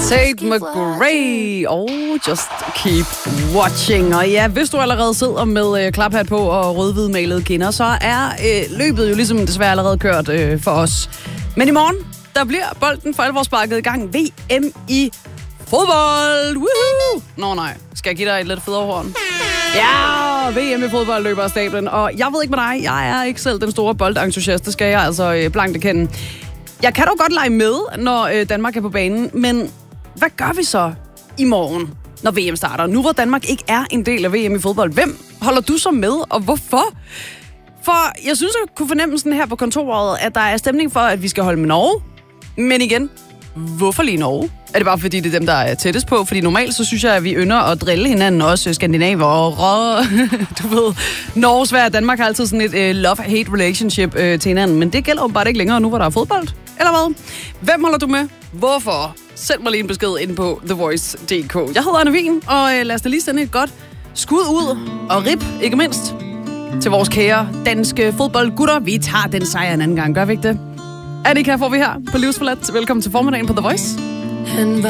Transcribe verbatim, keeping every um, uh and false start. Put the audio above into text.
Tate McRae og Just Keep Watching. Og ja, hvis du allerede sidder med øh, klaphat på og rødhvidmalede kinder, så er øh, løbet jo ligesom desværre allerede kørt øh, for os. Men i morgen, der bliver bolden for alvor sparket i gang. V M i fodbold! Woohoo! Nå nej, skal jeg give dig et lidt federe horn? Ja, V M i fodbold løber af stablen. Og jeg ved ikke med dig, jeg er ikke selv den store boldentusiast, det skal jeg altså øh, blankt erkende. Jeg kan dog godt lege med, når øh, Danmark er på banen, men hvad gør vi så i morgen, når V M starter? Nu hvor Danmark ikke er en del af V M i fodbold, hvem holder du så med, og hvorfor? For jeg synes, jeg kunne fornemme sådan her på kontoret, at der er stemning for, at vi skal holde med Norge. Men igen, hvorfor lige Norge? Er det bare fordi, det er dem, der er tættest på? Fordi normalt, så synes jeg, at vi ynder at drille hinanden, også skandinaver og du ved, Norge, Sverige og Danmark har altid sådan et uh, love-hate relationship uh, til hinanden. Men det gælder jo bare ikke længere nu, hvor der er fodbold. Eller hvad? Hvem holder du med? Hvorfor? Send mig lige en besked ind på the voice punktum d k. Jeg hedder Anne Wien, og uh, lad os da lige sende et godt skud ud og rip, ikke mindst, til vores kære danske fodboldgutter. Vi tager den sejr en anden gang, gør vi ikke det? Annika får vi her på Livsforladt. Velkommen til formiddagen på The Voice.